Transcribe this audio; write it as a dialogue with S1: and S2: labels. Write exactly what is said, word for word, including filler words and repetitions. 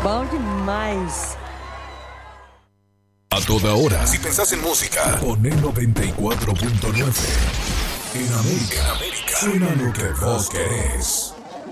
S1: Bom demais.
S2: A toda hora, si pensás en música, poné noventa y cuatro punto nueve. En América, en América, suena lo que vos querés.